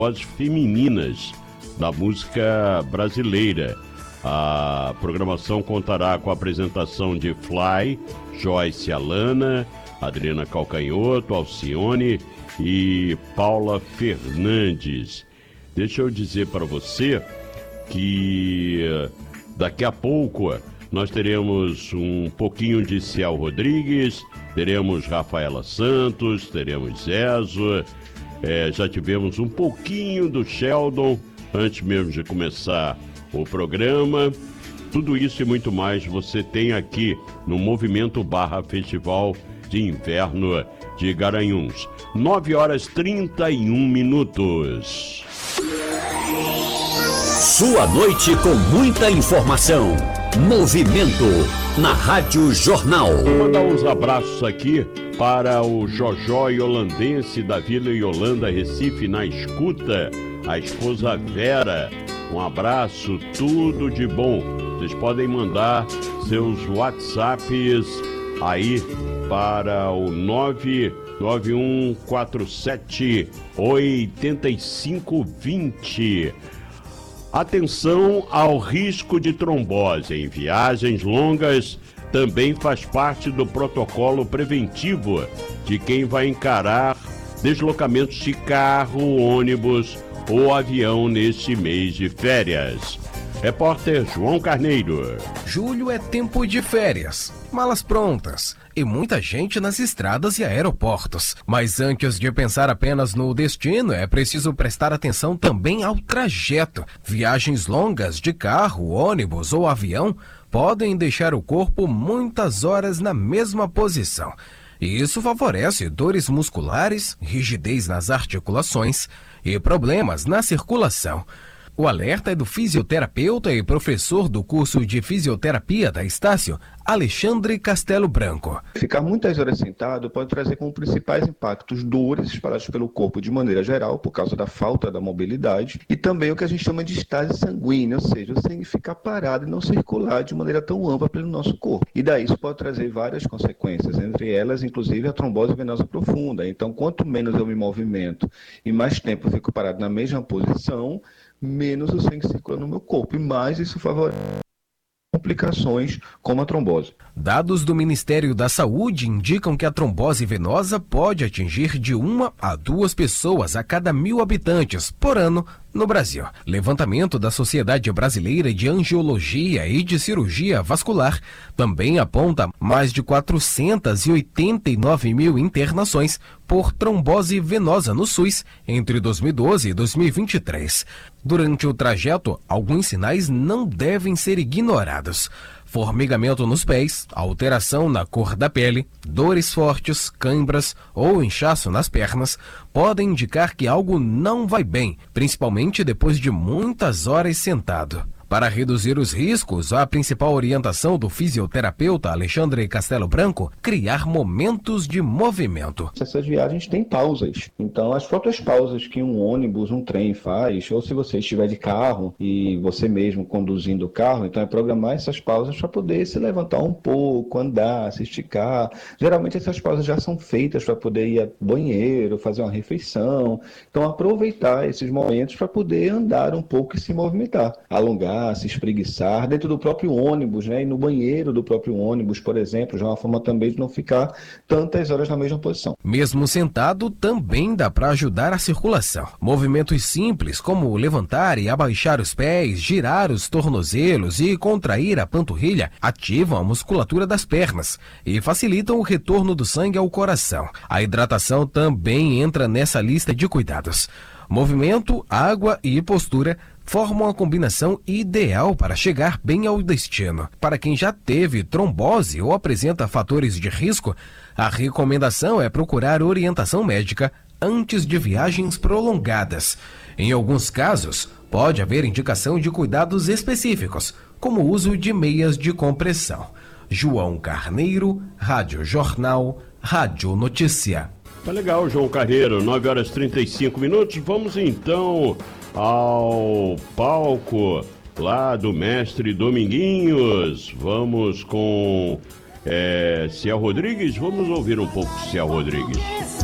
vozes femininas da música brasileira. A programação contará com a apresentação de Fly, Joyce Alana, Adriana Calcanhoto, Alcione e Paula Fernandes. Deixa eu dizer para você que daqui a pouco nós teremos um pouquinho de Ciel Rodrigues, teremos Rafaela Santos, teremos Zezo, já tivemos um pouquinho do Sheldon antes mesmo de começar o programa. Tudo isso e muito mais você tem aqui no Movimento / Festival de Inverno de Garanhuns. 9h31. Sua noite com muita informação. Movimento na Rádio Jornal. Vou mandar uns abraços aqui para o Jojó Iolandense da Vila Iolanda, Recife, na escuta. A esposa Vera. Um abraço, tudo de bom. Vocês podem mandar seus WhatsApps aí para o 991478520. Atenção ao risco de trombose em viagens longas. Também faz parte do protocolo preventivo de quem vai encarar deslocamentos de carro, ônibus ou avião neste mês de férias. Repórter João Carneiro. Julho é tempo de férias, malas prontas e muita gente nas estradas e aeroportos. Mas antes de pensar apenas no destino, é preciso prestar atenção também ao trajeto. Viagens longas de carro, ônibus ou avião podem deixar o corpo muitas horas na mesma posição. E isso favorece dores musculares, rigidez nas articulações e problemas na circulação. O alerta é do fisioterapeuta e professor do curso de fisioterapia da Estácio, Alexandre Castelo Branco. Ficar muitas horas sentado pode trazer como principais impactos dores espalhadas pelo corpo de maneira geral, por causa da falta da mobilidade, e também o que a gente chama de estase sanguínea, ou seja, o sangue ficar parado e não circular de maneira tão ampla pelo nosso corpo. E daí isso pode trazer várias consequências, entre elas, inclusive, a trombose venosa profunda. Então, quanto menos eu me movimento e mais tempo eu fico parado na mesma posição, menos o sangue circula no meu corpo e mais isso favorece complicações como a trombose. Dados do Ministério da Saúde indicam que a trombose venosa pode atingir de 1 a 2 pessoas a cada 1.000 habitantes por ano no Brasil. Levantamento da Sociedade Brasileira de Angiologia e de Cirurgia Vascular também aponta mais de 489 mil internações por trombose venosa no SUS entre 2012 e 2023. Durante o trajeto, alguns sinais não devem ser ignorados. Formigamento nos pés, alteração na cor da pele, dores fortes, câimbras ou inchaço nas pernas podem indicar que algo não vai bem, principalmente depois de muitas horas sentado. Para reduzir os riscos, a principal orientação do fisioterapeuta Alexandre Castelo Branco, criar momentos de movimento. Essas viagens têm pausas, então as próprias pausas que um ônibus, um trem faz, ou se você estiver de carro e você mesmo conduzindo o carro, então é programar essas pausas para poder se levantar um pouco, andar, se esticar. Geralmente essas pausas já são feitas para poder ir ao banheiro, fazer uma refeição, então aproveitar esses momentos para poder andar um pouco e se movimentar, alongar, se espreguiçar dentro do próprio ônibus, né? E no banheiro do próprio ônibus, por exemplo, já é uma forma também de não ficar tantas horas na mesma posição. Mesmo sentado, também dá para ajudar a circulação. Movimentos simples, como levantar e abaixar os pés, girar os tornozelos e contrair a panturrilha, ativam a musculatura das pernas e facilitam o retorno do sangue ao coração. A hidratação também entra nessa lista de cuidados. Movimento, água e postura formam a combinação ideal para chegar bem ao destino. Para quem já teve trombose ou apresenta fatores de risco, a recomendação é procurar orientação médica antes de viagens prolongadas. Em alguns casos, pode haver indicação de cuidados específicos, como o uso de meias de compressão. João Carneiro, Rádio Jornal, Rádio Notícia. Tá legal, João Carneiro, 9h35. Vamos então ao palco lá do mestre Dominguinhos. Vamos com Ciel Rodrigues. Vamos ouvir um pouco de Ciel Rodrigues.